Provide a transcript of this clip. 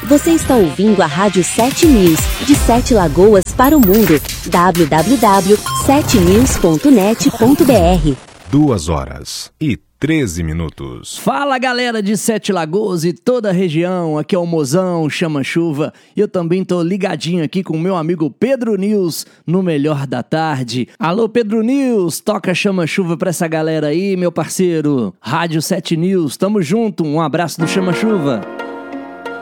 Você está ouvindo a Rádio 7 News, de 7 Lagoas para o mundo. www.7news.net.br 2h13. Fala, galera de 7 Lagoas e toda a região, aqui é o Mozão, Chama Chuva, e eu também tô ligadinho aqui com o meu amigo Pedro News, no Melhor da Tarde. Alô, Pedro News, toca Chama Chuva pra essa galera aí, meu parceiro. Rádio 7 News, tamo junto, um abraço do Chama Chuva.